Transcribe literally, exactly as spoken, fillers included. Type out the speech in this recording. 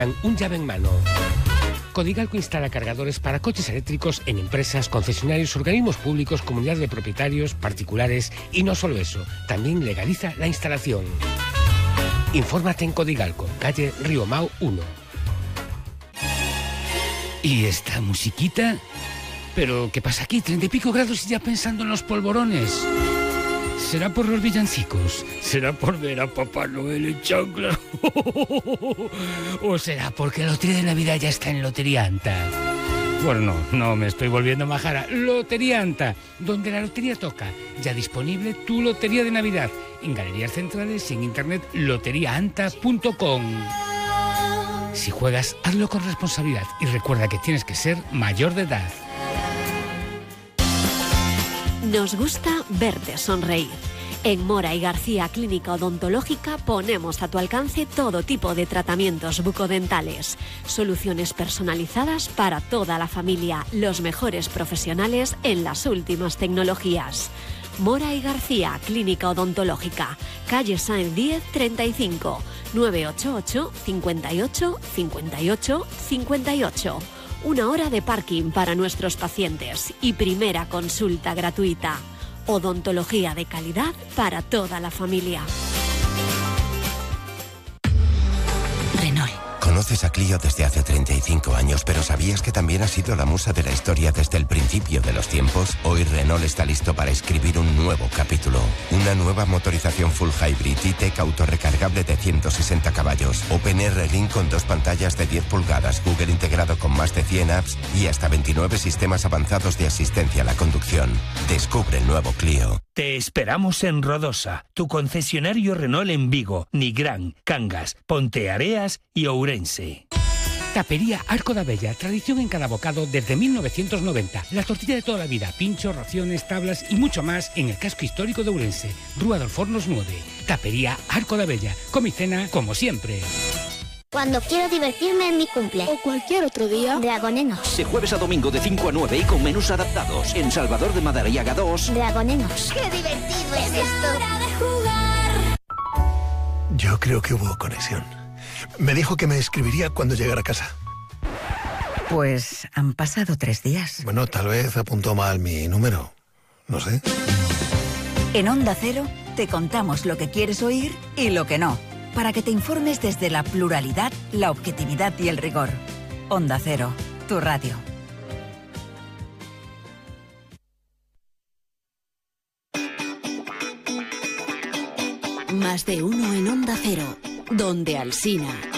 Un llave en mano. Codigalco instala cargadores para coches eléctricos en empresas, concesionarios, organismos públicos, comunidades de propietarios, particulares y no solo eso, también legaliza la instalación. Infórmate en Codigalco, calle Río Mau uno. ¿Y esta musiquita? ¿Pero qué pasa aquí? Treinta y pico grados y ya pensando en los polvorones. ¿Será por los villancicos? ¿Será por ver a Papá Noel en chanclas? ¿O será porque la lotería de Navidad ya está en Lotería Anta? Bueno, no, no me estoy volviendo majara. Lotería Anta, donde la lotería toca. Ya disponible tu lotería de Navidad. En Galerías Centrales y en internet lotería anta punto com. Si juegas, hazlo con responsabilidad y recuerda que tienes que ser mayor de edad. Nos gusta verte sonreír. En Mora y García Clínica Odontológica ponemos a tu alcance todo tipo de tratamientos bucodentales, soluciones personalizadas para toda la familia, los mejores profesionales en las últimas tecnologías. Mora y García Clínica Odontológica, calle Sáenz diez treinta y cinco, nueve ocho ocho, cincuenta y ocho, cincuenta y ocho, cincuenta y ocho. Una hora de parking para nuestros pacientes y primera consulta gratuita. Odontología de calidad para toda la familia. Renault. Conoces a Clio desde hace treinta y cinco años, pero ¿sabías que también ha sido la musa de la historia desde el principio de los tiempos? Hoy Renault está listo para escribir un nuevo capítulo. Una nueva motorización full hybrid E-Tech autorrecargable de ciento sesenta caballos. OpenR Link con dos pantallas de diez pulgadas, Google integrado con más de cien apps y hasta veintinueve sistemas avanzados de asistencia a la conducción. Descubre el nuevo Clio. Te esperamos en Rodosa, tu concesionario Renault en Vigo, Nigrán, Cangas, Ponteareas y Ourense. Tapería Arco da Bella, tradición en cada bocado desde mil novecientos noventa. La tortilla de toda la vida, pinchos, raciones, tablas y mucho más en el casco histórico de Ourense. Rúa dos Fornos nueve. Tapería Arco da Bella. Come y cena como siempre. Cuando quiero divertirme en mi cumple. O cualquier otro día. Dragonenos. De jueves a domingo de cinco a nueve y con menús adaptados. En Salvador de Madariaga dos. Dragonenos. ¡Qué divertido es esto! De jugar. Yo creo que hubo conexión. Me dijo que me escribiría cuando llegara a casa. Pues han pasado tres días. Bueno, tal vez apuntó mal mi número. No sé. En Onda Cero te contamos lo que quieres oír y lo que no, para que te informes desde la pluralidad, la objetividad y el rigor. Onda Cero, tu radio. Más de uno en Onda Cero, donde Alsina.